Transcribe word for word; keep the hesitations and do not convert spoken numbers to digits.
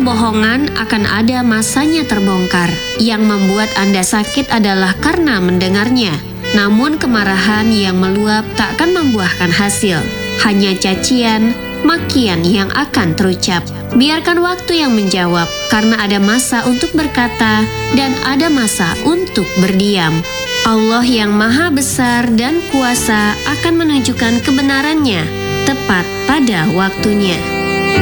kebohongan akan ada masanya terbongkar. Yang membuat Anda sakit adalah karena mendengarnya. Namun kemarahan yang meluap tak akan membuahkan hasil. Hanya cacian, makian yang akan terucap. Biarkan waktu yang menjawab, karena ada masa untuk berkata dan ada masa untuk berdiam. Allah yang maha besar dan kuasa akan menunjukkan kebenarannya tepat pada waktunya.